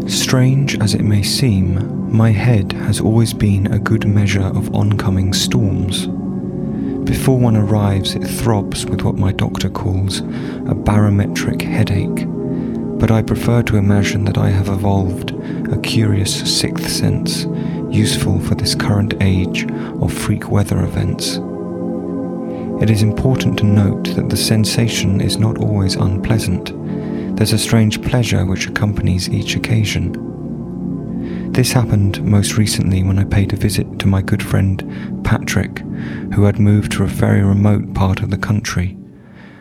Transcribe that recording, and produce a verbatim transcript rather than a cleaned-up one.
Strange as it may seem, my head has always been a good measure of oncoming storms. Before one arrives, it throbs with what my doctor calls a barometric headache, but I prefer to imagine that I have evolved a curious sixth sense, useful for this current age of freak weather events. It is important to note that the sensation is not always unpleasant. There's a strange pleasure which accompanies each occasion. This happened most recently when I paid a visit to my good friend Patrick, who had moved to a very remote part of the country.